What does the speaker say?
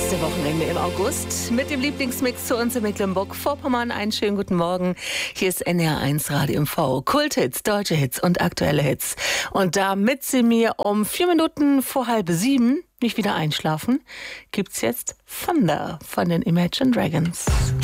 letzte Wochenende im August mit dem Lieblingsmix zu uns in Mecklenburg-Vorpommern. Einen schönen guten Morgen. Hier ist NR1 Radio MV. Kulthits, deutsche Hits und aktuelle Hits. Und damit Sie mir um 4 Minuten vor 6:30 nicht wieder einschlafen, gibt's jetzt Thunder von den Imagine Dragons.